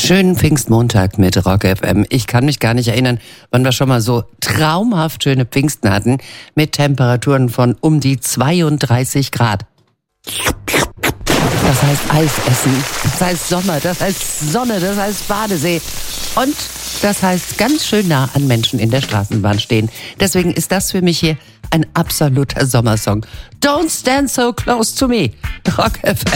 Schönen Pfingstmontag mit Rock FM. Ich kann mich gar nicht erinnern, wann wir schon mal so traumhaft schöne Pfingsten hatten mit Temperaturen von um die 32 Grad. Das heißt Eis essen, das heißt Sommer, das heißt Sonne, das heißt Badesee und das heißt ganz schön nah an Menschen in der Straßenbahn stehen. Deswegen ist das für mich hier ein absoluter Sommersong. Don't stand so close to me. Rock FM.